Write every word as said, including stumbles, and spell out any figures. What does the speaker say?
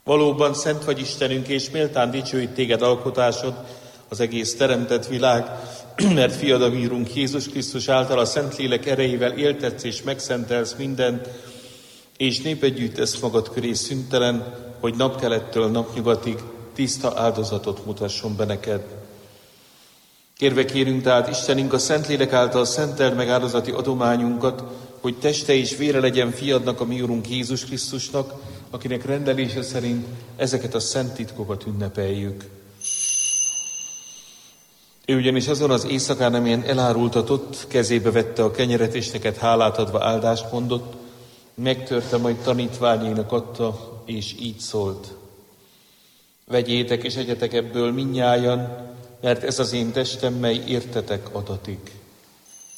Valóban szent vagy Istenünk, és méltán dicsőít téged alkotásod, az egész teremtett világ, mert fiad a mi Urunk Jézus Krisztus által a Szentlélek erejével éltetsz és megszentelsz mindent, és népet gyűjtesz magad köré szüntelen, hogy napkelettől napnyugatig tiszta áldozatot mutasson be neked. Kérve kérünk tehát Istenünk a Szentlélek által szenteld meg áldozati adományunkat, hogy teste és vére legyen fiadnak, a mi Urunk Jézus Krisztusnak, akinek rendelése szerint ezeket a szent titkokat ünnepeljük. Ő ugyanis azon az éjszakán, amilyen elárultatott, kezébe vette a kenyeret, és neked hálát adva áldást mondott, megtörte, majd tanítványainak adta, és így szólt: vegyétek és egyetek ebből mindnyájan, mert ez az én testem, mely értetek adatik.